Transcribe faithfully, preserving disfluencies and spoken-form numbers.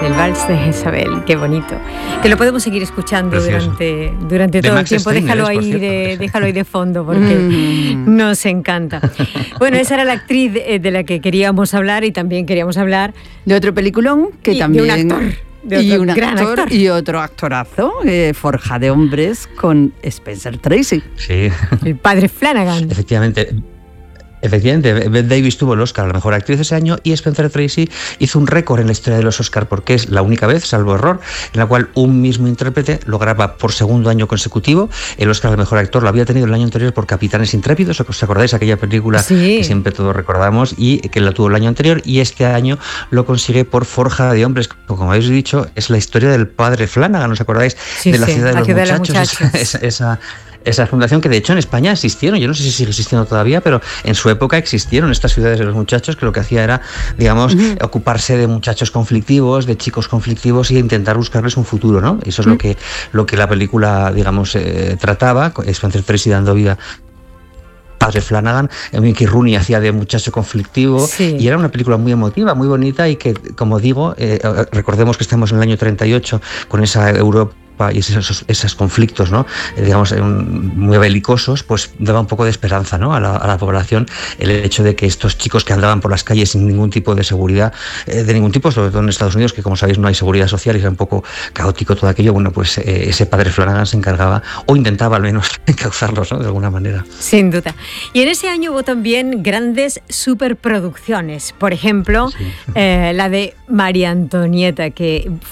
el Vals de Jezabel, qué bonito. Que lo podemos seguir escuchando durante, durante todo el tiempo. Déjalo ahí, de, déjalo ahí de fondo porque mm. nos encanta. Bueno, esa era la actriz de la que queríamos hablar y también queríamos hablar de otro peliculón que y también... De un actor. De y un gran actor, actor y otro actorazo, eh, Forja de hombres con Spencer Tracy. Sí. El padre Flanagan. Efectivamente. Efectivamente, Bette Davis tuvo el Oscar a la mejor actriz ese año y Spencer Tracy hizo un récord en la historia de los Oscar porque es la única vez, salvo error, en la cual un mismo intérprete lograba por segundo año consecutivo el Oscar al mejor actor. Lo había tenido el año anterior por Capitanes Intrépidos, ¿os acordáis? Aquella película sí. que siempre todos recordamos y que la tuvo el año anterior, y este año lo consigue por Forja de hombres. Como habéis dicho, es la historia del padre Flanagan, ¿os acordáis? Sí, de la sí, ciudad de la los ciudad muchachos. De los muchachos. Esa, esa, esa fundación que de hecho en España existieron, yo no sé si sigue existiendo todavía, pero en su época existieron estas ciudades de los muchachos, que lo que hacía era, digamos, uh-huh. ocuparse de muchachos conflictivos, de chicos conflictivos e intentar buscarles un futuro, ¿no? Eso es uh-huh. lo que lo que la película, digamos, eh, trataba. Spencer Tracy dando vida padre Flanagan, Mickey Rooney hacía de muchacho conflictivo, sí. y era una película muy emotiva, muy bonita, y que, como digo, eh, recordemos que estamos en el año treinta y ocho con esa Europa y esos, esos conflictos, ¿no? Eh, digamos, muy belicosos, pues daba un poco de esperanza, ¿no? a, la, a la población el hecho de que estos chicos que andaban por las calles sin ningún tipo de seguridad, eh, de ningún tipo, sobre todo en Estados Unidos, que como sabéis no hay seguridad social y era un poco caótico todo aquello, bueno, pues eh, ese padre Flanagan se encargaba, o intentaba al menos encauzarlos, ¿no? De alguna manera. Sin duda. Y en ese año hubo también grandes superproducciones, por ejemplo, sí. eh, la de María Antonieta, que